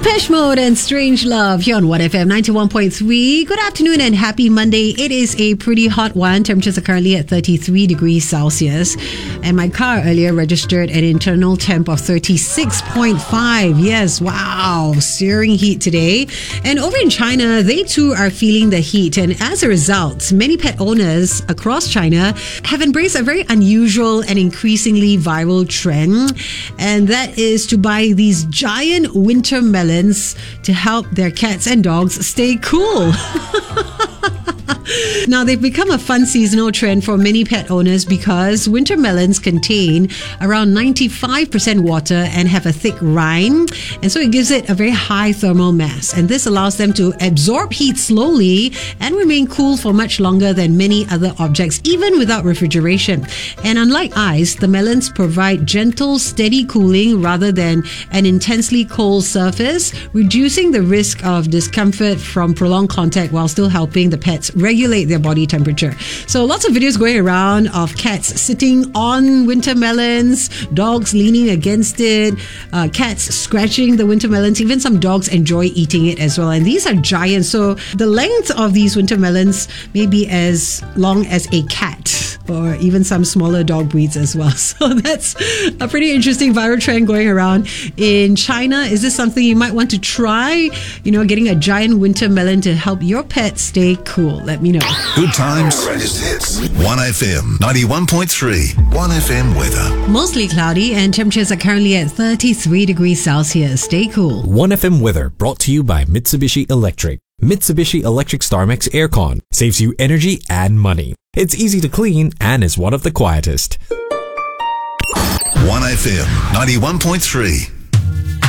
Depeche Mode and Strange Love here on 1FM 91.3. Good afternoon and happy Monday. It is a pretty hot one. Temperatures are currently at 33 degrees Celsius. And my car earlier registered an internal temp of 36.5. Yes, wow. Searing heat today. And over in China, they too are feeling the heat. And as a result, many pet owners across China have embraced a very unusual and increasingly viral trend. And that is to buy these giant winter melons to help their cats and dogs stay cool. Now, they've become a fun seasonal trend for many pet owners because winter melons contain around 95% water and have a thick rind. And so it gives it a very high thermal mass. And this allows them to absorb heat slowly and remain cool for much longer than many other objects, even without refrigeration. And unlike ice, the melons provide gentle, steady cooling rather than an intensely cold surface, reducing the risk of discomfort from prolonged contact while still helping the pets regulate their body temperature. So lots of videos going around of cats sitting on winter melons, dogs leaning against it, cats scratching the winter melons. Even some dogs enjoy eating it as well. And these are giant. So the length of these winter melons may be as long as a cat or even some smaller dog breeds as well. So that's a pretty interesting viral trend going around in China. Is this something you might want to try? You know, getting a giant winter melon to help your pet stay cool. Let me know. Good times. Greatest hits. 1FM 91.3. 1FM weather. Mostly cloudy and temperatures are currently at 33 degrees Celsius. Stay cool. 1FM weather brought to you by Mitsubishi Electric. Mitsubishi Electric StarMax Aircon saves you energy and money. It's easy to clean and is one of the quietest. 1FM 91.3.